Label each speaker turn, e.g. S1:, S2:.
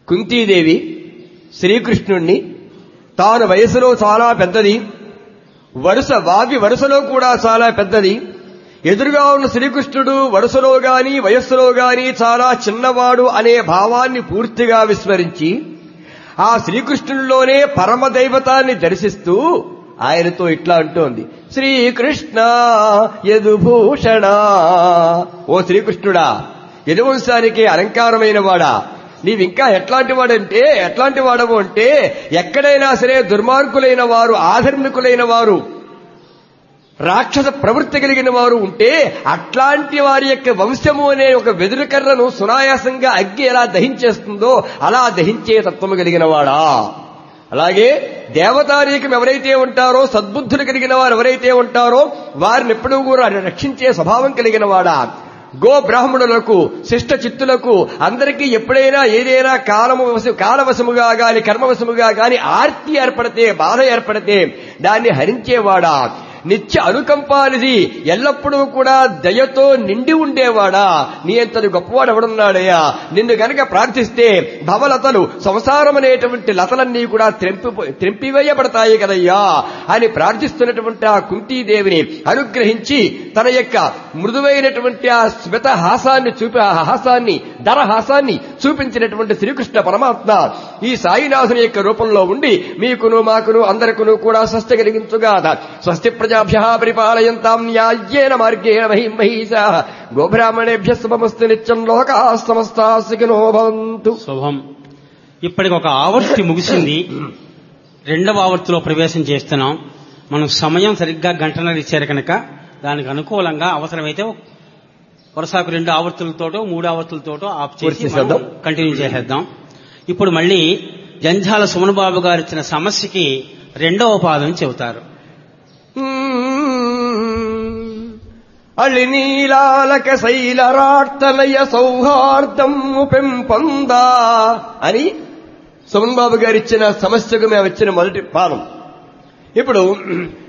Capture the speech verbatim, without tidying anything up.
S1: కుంతీదేవి శ్రీకృష్ణుణ్ణి తాను వయసులో చాలా పెద్దది, వరుస వావి వరుసలో కూడా చాలా పెద్దది, ఎదురుగా ఉన్న శ్రీకృష్ణుడు వరుసలో గాని వయస్సులో గాని చాలా చిన్నవాడు అనే భావాన్ని పూర్తిగా విస్మరించి ఆ శ్రీకృష్ణుడిలోనే పరమదైవతాన్ని దర్శిస్తూ ఆయనతో ఇట్లా అంటోంది, శ్రీకృష్ణ యదుభూషణ. ఓ శ్రీకృష్ణుడా, యదువంశానికి అలంకారమైన వాడా, నీవింకా ఎట్లాంటి వాడంటే ఎట్లాంటి వాడవు అంటే ఎక్కడైనా సరే దుర్మార్గులైన వారు, ఆధర్మికులైన వారు, రాక్షస ప్రవృత్తి కలిగిన వారు ఉంటే అట్లాంటి వారి యొక్క వంశము అనే ఒక వెదురుకర్రను సునాయాసంగా అగ్గి ఎలా దహించేస్తుందో అలా దహించే తత్వము కలిగిన వాడా. అలాగే దేవతారీకం ఎవరైతే ఉంటారో, సద్బుద్ధులు కలిగిన వారు ఎవరైతే ఉంటారో వారిని ఎప్పుడూ కూడా రక్షించే స్వభావం కలిగిన వాడా. గో బ్రాహ్మణులకు, శిష్ట చిత్తులకు అందరికీ ఎప్పుడైనా ఏదైనా కాలము కాలవశముగా గాని కర్మవశముగా గాని ఆర్తి ఏర్పడితే, బాధ ఏర్పడితే దాన్ని హరించేవాడా. నిత్య అనుకంపానిది, ఎల్లప్పుడూ కూడా దయతో నిండి ఉండేవాడా. నీ అంతటి గొప్పవాడు ఎవడున్నాడయ్యా. నిన్ను గనక ప్రార్థిస్తే భవలతలు, సంసారం అనేటువంటి లతలన్నీ కూడా త్రెంపి త్రెంపివేయబడతాయి కదయ్యా అని ప్రార్థిస్తున్నటువంటి ఆ కుంతీదేవిని అనుగ్రహించి తన యొక్క మృదువైనటువంటి ఆ స్మిత హాసాన్ని చూపి ఆ హాసాన్ని దరహాసాన్ని చూపించినటువంటి శ్రీకృష్ణ పరమాత్మ ఈ సాయినాథుని యొక్క రూపంలో ఉండి మీకును మాకును అందరికును కూడా స్వస్తి కలిగించుగాక. స్వస్తి ప్రజాభ్యః పరిపాలయంతాం న్యాయేన మార్గేణ మహిం మహీషాః గోబ్రాహ్మణేభ్యః శుభమస్తు నిత్యం లోకాః సమస్తాః సుఖినో భవంతు.
S2: శుభం. ఇప్పటికి ఒక ఆవర్తి ముగిసింది, రెండవ ఆవర్తిలో ప్రవేశం చేస్తున్నాం. మనం సమయం సరిగ్గా గంటన్నర ఇచ్చారు కనుక దానికి అనుకూలంగా అవసరమైతే వరుసకు రెండు ఆవర్తులతోటో మూడు ఆవర్తులతోటో ఆఫ్ చేసి కంటిన్యూ చేసేద్దాం. ఇప్పుడు మళ్ళీ జంధ్యాల సుమన్ బాబు గారు ఇచ్చిన సమస్యకి రెండవ పాదం చెబుతారు.
S1: అళినీలాలక శైలరార్తలయ సౌహార్దము పెంపొందా అని సుమన్ బాబు గారు ఇచ్చిన సమస్యకు మేము ఇచ్చిన మొదటి పాదం. ఇప్పుడు